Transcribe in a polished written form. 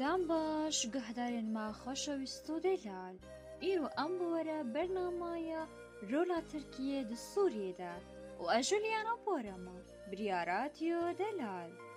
دام باش گهدارێنما خۆشەویست و دەیلال ئیرۆ ئەم بۆرە بەرنامایە رۆلا ترکیە دی سووریەدا و ئەژولیانە بۆرەمە بریاراتیۆ دەلال